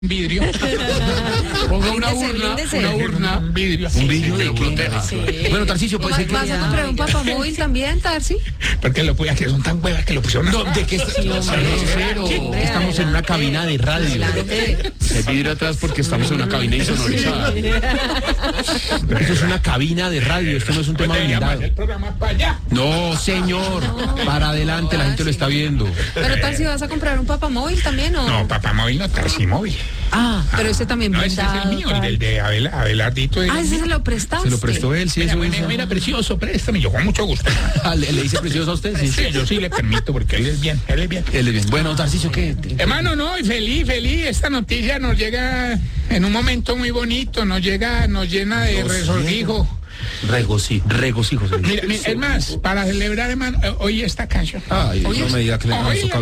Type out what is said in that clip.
vidrio. Ponga una urna, un vidrio que lo proteja. Sí. Bueno, Tarcisio, puede ser que... ¿Vas a comprar un papamóvil también, Tarsi? Porque lo puede, que son tan huevas que lo pusieron. No, ¿de qué estamos en una cabina de radio? El vidrio atrás porque estamos en una cabina insonorizada. Esto es una cabina de radio, esto no es un tema blindado. El programa para allá. No, señor, para adelante, la gente lo está viendo. Pero Tarsi, ¿vas a comprar un papamóvil también o...? No, papamóvil no, Tarsimóvil. Pero ese también No, ese es el mío, el de Abelardito. ese se lo prestaste. Se lo prestó él, sí, Mira, precioso, préstame, yo con mucho gusto. ¿Le dice precioso a usted? Sí. Sí, yo sí le permito, porque él es bien. Él es bien. Bueno, Tarcisio, ¿qué? Hermano, no, y feliz, esta noticia nos llega en un momento muy bonito, nos llena de regocijo. Regocijo. Mira, es más, para celebrar, hermano, oí esta canción. Ay, no me diga que le